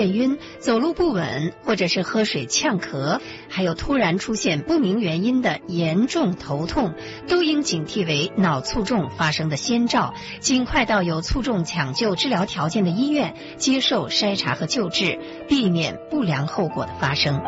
眩晕、走路不稳，或者是喝水呛咳，还有突然出现不明原因的严重头痛，都应警惕为脑卒中发生的先兆，尽快到有卒中抢救治疗条件的医院接受筛查和救治，避免不良后果的发生。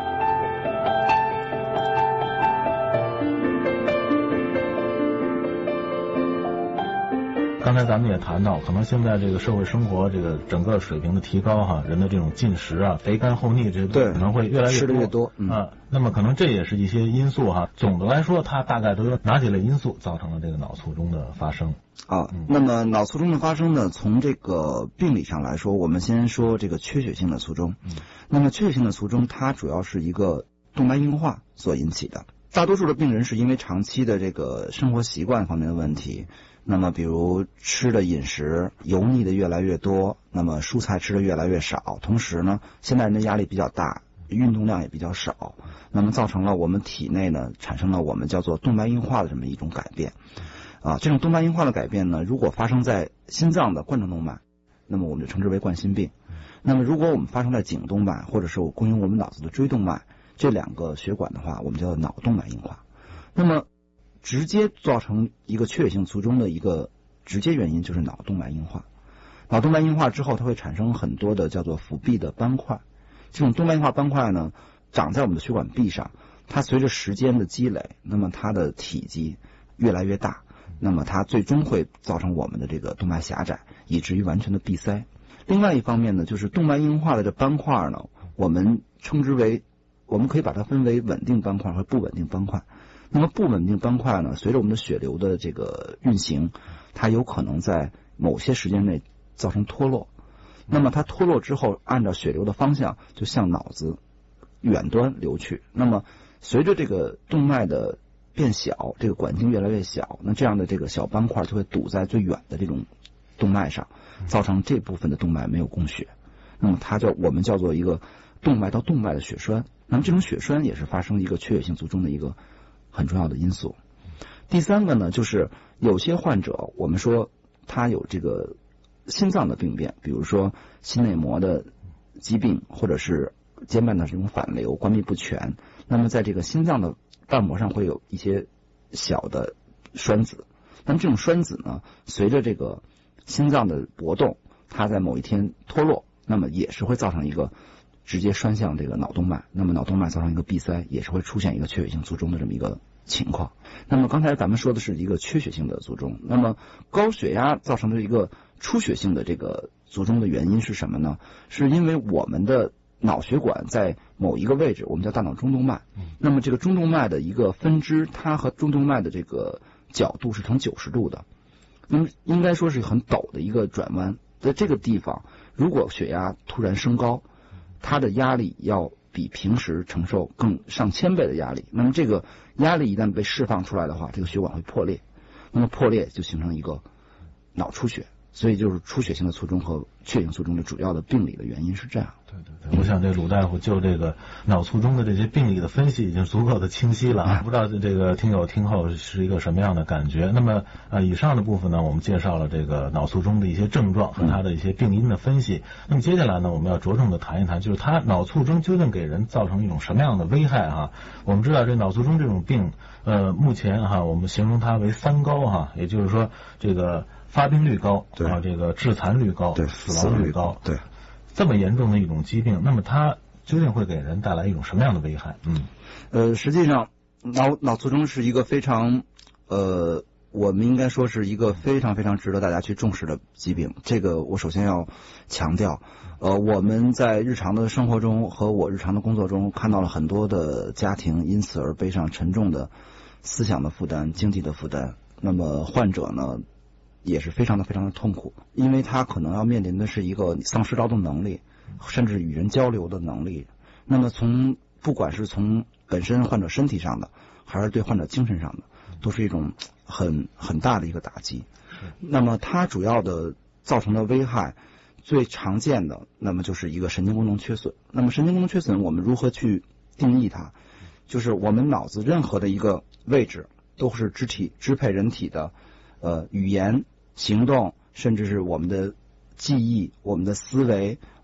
刚才咱们也谈到，可能现在这个社会生活这个整个水平的提高哈，人的这种进食啊、肥甘厚腻这可能会越来越多， 吃的越多啊。那么可能这也是一些因素哈。总的来说，它大概都有哪几类因素造成了这个脑卒中的发生？ 那么脑卒中的发生呢，从这个病理上来说，我们先说这个缺血性的卒中。那么缺血性的卒中，它主要是一个动脉硬化所引起的。大多数的病人是因为长期的这个生活习惯方面的问题。那么比如吃的饮食油腻的越来越多，那么蔬菜吃的越来越少，同时呢，现代人的压力比较大，运动量也比较少，那么造成了我们体内呢产生了我们叫做动脉硬化的这么一种改变。这种动脉硬化的改变呢，如果发生在心脏的冠状动脉，那么我们就称之为冠心病。那么如果我们发生在颈动脉或者是供应我们脑子的椎动脉这两个血管的话，我们叫脑动脉硬化。那么直接造成一个缺血性卒中的一个直接原因就是脑动脉硬化。脑动脉硬化之后，它会产生很多的叫做腹壁的斑块。这种动脉硬化斑块呢，长在我们的血管壁上，它随着时间的积累，那么它的体积越来越大，那么它最终会造成我们的这个动脉狭窄，以至于完全的闭塞。另外一方面呢，就是动脉硬化的这斑块呢，我们可以把它分为稳定斑块和不稳定斑块。那么不稳定斑块呢，随着我们的血流的这个运行，它有可能在某些时间内造成脱落。那么它脱落之后，按照血流的方向就向脑子远端流去。那么随着这个动脉的变小，这个管径越来越小，那这样的这个小斑块就会堵在最远的这种动脉上，造成这部分的动脉没有供血。那么我们叫做一个动脉到动脉的血栓。那么这种血栓也是发生一个缺血性卒中的一个很重要的因素。第三个呢，就是有些患者我们说他有这个心脏的病变，比如说心内膜的疾病，或者是间瓣的这种反流关闭不全，那么在这个心脏的瓣膜上会有一些小的栓子。那么这种栓子呢，随着这个心脏的搏动，它在某一天脱落，那么也是会造成一个直接栓向这个脑动脉，那么脑动脉造成一个闭塞，也是会出现一个缺血性卒中的这么一个情况。那么刚才咱们说的是一个缺血性的卒中，那么高血压造成的一个出血性的这个卒中的原因是什么呢？是因为我们的脑血管在某一个位置，我们叫大脑中动脉，那么这个中动脉的一个分支，它和中动脉的这个角度是成90度的，那么应该说是很陡的一个转弯。在这个地方，如果血压突然升高，它的压力要比平时承受更上千倍的压力，那么这个压力一旦被释放出来的话，这个血管会破裂，那么破裂就形成一个脑出血。所以就是出血性的卒中和缺血性卒中的主要的病理的原因是这样。 对，我想这鲁大夫就这个脑卒中的这些病理的分析已经足够的清晰了，不知道这个听友听后是一个什么样的感觉。那么以上的部分呢，我们介绍了这个脑卒中的一些症状和它的一些病因的分析。那么接下来呢，我们要着重的谈一谈，就是它脑卒中究竟给人造成一种什么样的危害哈？我们知道这脑卒中这种病，目前我们形容它为3高也就是说这个发病率高，这个致残率高，死亡率高， 对， 这么严重的一种疾病，那么它究竟会给人带来一种什么样的危害？ 实际上脑卒中是一个非常我们应该说是一个非常非常值得大家去重视的疾病。这个我首先要强调，我们在日常的生活中和我日常的工作中看到了很多的家庭因此而背上沉重的思想的负担、经济的负担。那么患者呢也是非常的痛苦，因为他可能要面临的是一个丧失劳动能力，甚至与人交流的能力。那么不管是从本身患者身体上的，还是对患者精神上的，都是一种很大的一个打击。那么它主要的造成的危害，最常见的那么就是一个神经功能缺损。那么神经功能缺损我们如何去定义它？就是我们脑子任何的一个位置都是支配人体的语言、行动，甚至是我们的记忆、我们的思维、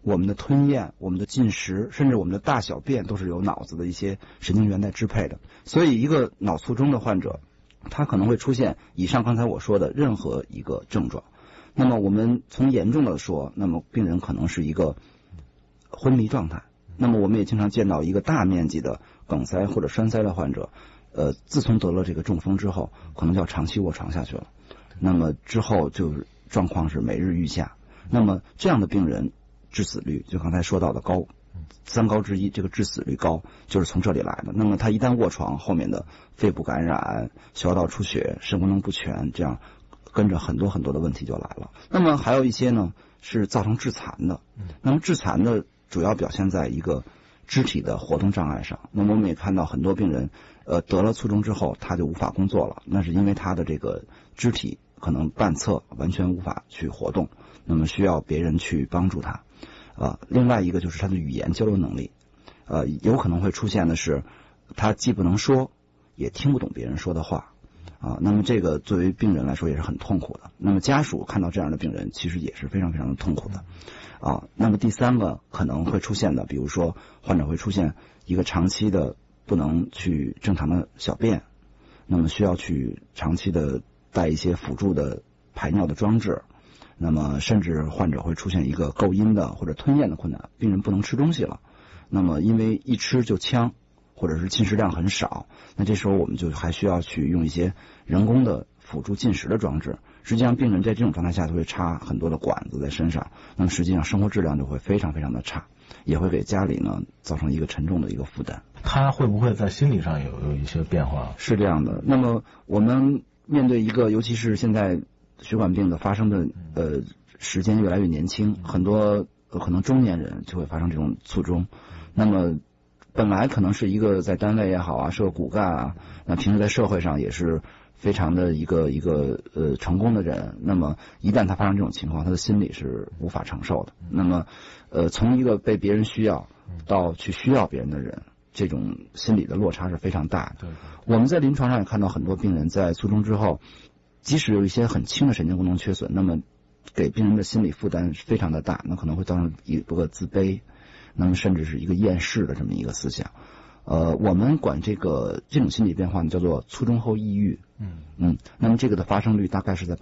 我们的吞咽、我们的进食，甚至我们的大小便都是由脑子的一些神经元在支配的。所以一个脑卒中的患者，他可能会出现以上刚才我说的任何一个症状。那么我们从严重的说，那么病人可能是一个昏迷状态。那么我们也经常见到一个大面积的梗塞或者栓塞的患者，自从得了这个中风之后，可能就要长期卧床下去了。那么之后就是状况是每日愈下。那么这样的病人致死率就刚才说到的高，3高之一，这个致死率高就是从这里来的。那么他一旦卧床，后面的肺部感染、消化道出血、肾功能不全，这样跟着很多很多的问题就来了。那么还有一些呢是造成致残的。那么致残的主要表现在一个肢体的活动障碍上。那么我们也看到很多病人得了卒中之后他就无法工作了，那是因为他的这个肢体可能半侧完全无法去活动，那么需要别人去帮助他。另外一个就是他的语言交流能力，有可能会出现的是他既不能说也听不懂别人说的话。那么这个作为病人来说也是很痛苦的。那么家属看到这样的病人其实也是非常非常的痛苦的。那么第三个可能会出现的，比如说患者会出现一个长期的不能去正常的小便，那么需要去长期的带一些辅助的排尿的装置。那么甚至患者会出现一个构阴的或者吞咽的困难，病人不能吃东西了。那么因为一吃就呛，或者是进食量很少，那这时候我们就还需要去用一些人工的辅助进食的装置。实际上病人在这种状态下都会插很多的管子在身上，那么实际上生活质量就会非常非常的差，也会给家里呢造成一个沉重的一个负担。 他会不会在心理上有一些变化？ 是这样的。那么我们面对一个尤其是现在血管病的发生的时间越来越年轻，很多可能中年人就会发生这种卒中。那么本来可能是一个在单位也好啊，是个骨干啊，那平时在社会上也是非常的一个成功的人，那么一旦他发生这种情况，他的心理是无法承受的。那么从一个被别人需要到去需要别人的人，这种心理的落差是非常大的。我们在临床上也看到很多病人在卒中之后，即使有一些很轻的神经功能缺损，那么给病人的心理负担是非常的大，那可能会造成一个自卑，那么甚至是一个厌世的这么一个思想。我们管这种心理变化呢叫做卒中后抑郁。那么这个的发生率大概是在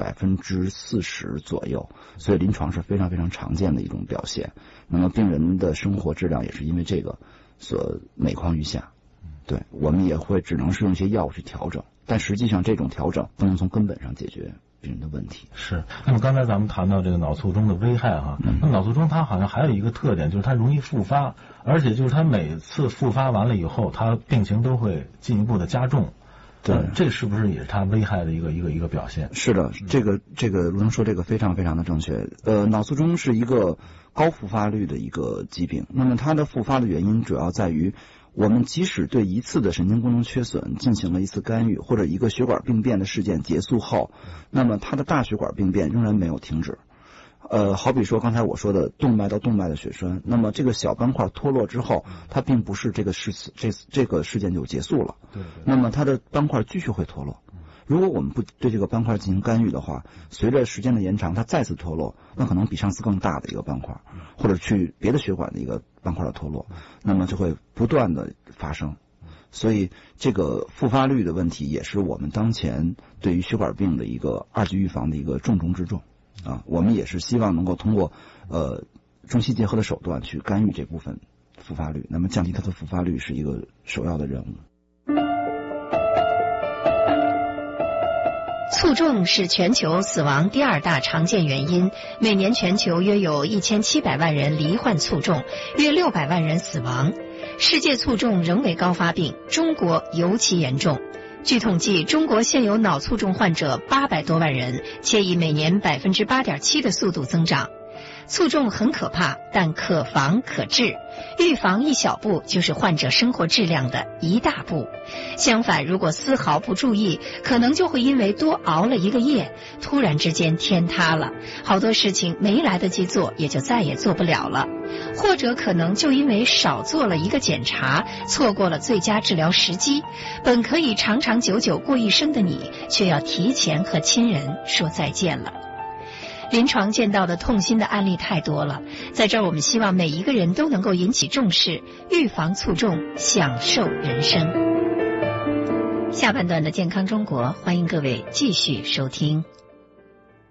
40%左右，所以临床是非常非常常见的一种表现。那么病人的生活质量也是因为这个所每况愈下。对，我们也会只能是用一些药物去调整，但实际上这种调整不能从根本上解决病人的问题。 是。那么刚才咱们谈到这个脑卒中的危害哈，那脑卒中它好像还有一个特点，就是它容易复发，而且就是它每次复发完了以后，它病情都会进一步的加重。对，这是不是也是它危害的一个表现？ 是的，这个卢生说这个非常非常的正确。脑卒中是一个高复发率的一个疾病，那么它的复发的原因主要在于，我们即使对一次的神经功能缺损进行了一次干预，或者一个血管病变的事件结束后，那么它的大血管病变仍然没有停止。好比说刚才我说的动脉到动脉的血栓，那么这个小斑块脱落之后，它并不是这个事件就结束了。那么它的斑块继续会脱落。如果我们不对这个斑块进行干预的话，随着时间的延长，它再次脱落，那可能比上次更大的一个斑块，或者去别的血管的一个斑块的脱落，那么就会不断的发生。所以这个复发率的问题也是我们当前对于血管病的一个二级预防的一个重中之重。我们也是希望能够通过中西结合的手段去干预这部分复发率，那么降低它的复发率是一个首要的任务。 卒中是全球死亡第2大常见原因，每年全球约有1700万人罹患卒中，约600万人死亡。世界卒中仍为高发病，中国尤其严重。据统计，中国现有脑卒中患者800多万人，且以每年8.7%的速度增长。卒中很可怕，但可防可治，预防一小步就是患者生活质量的一大步。相反，如果丝毫不注意，可能就会因为多熬了一个夜，突然之间天塌了，好多事情没来得及做，也就再也做不了了。或者可能就因为少做了一个检查，错过了最佳治疗时机，本可以长长久久过一生的你，却要提前和亲人说再见了。 临床见到的痛心的案例太多了，在这儿我们希望每一个人都能够引起重视，预防卒中，享受人生。下半段的健康中国，欢迎各位继续收听。